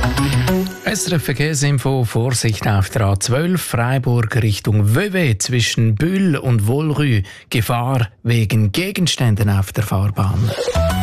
SRF Verkehrsinfo, Vorsicht auf der A12, Freiburg Richtung Vevey zwischen Bühl und Wollrue. Gefahr wegen Gegenständen auf der Fahrbahn.